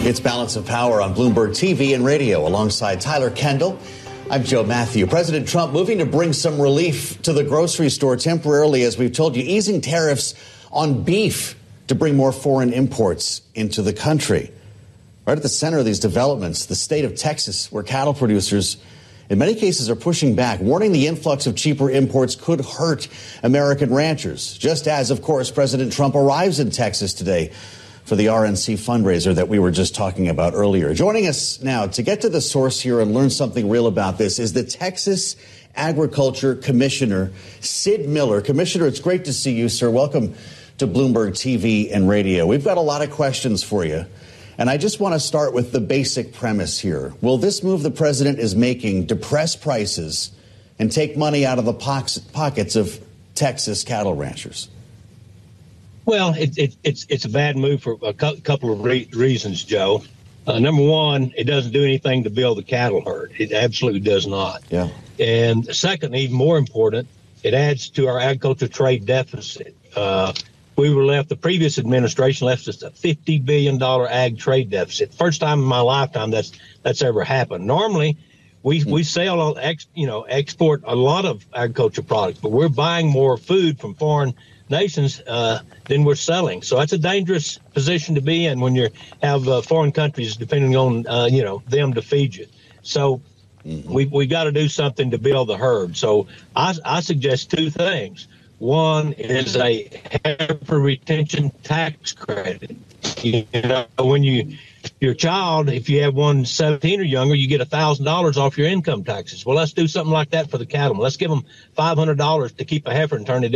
It's Balance of Power on Bloomberg TV and radio alongside Tyler Kendall. I'm Joe Matthew. President Trump moving to bring some relief to the grocery store temporarily, as we've told you, easing tariffs on beef to bring more foreign imports into the country. Right at the center of these developments, the state of Texas, where cattle producers in many cases are pushing back, warning the influx of cheaper imports could hurt American ranchers. Just as, of course, President Trump arrives in Texas today for the RNC fundraiser that we were just talking about earlier. Joining us now to get to the source here and learn something real about this is the Texas Agriculture Commissioner, Sid Miller. Commissioner, it's great to see you, sir. Welcome to Bloomberg TV and radio. We've got a lot of questions for you, and I just want to start with the basic premise here. Will this move the president is making depress prices and take money out of the pockets of Texas cattle ranchers? Well, it's a bad move for a couple of reasons, Joe. Number one, it doesn't do anything to build the cattle herd. It absolutely does not. Yeah. And second, even more important, it adds to our agriculture trade deficit. The previous administration left us a $50 billion ag trade deficit. First time in my lifetime that's ever happened. Normally, we sell, export a lot of agriculture products, but we're buying more food from foreign nations than we're selling. So that's a dangerous position to be in when you have foreign countries depending on, them to feed you. So we got to do something to build the herd. So I suggest two things. One is a heifer retention tax credit. When your child, if you have one 17 or younger, you get $1,000 off your income taxes. Well, let's do something like that for the cattlemen. Let's give them $500 to keep a heifer and turn it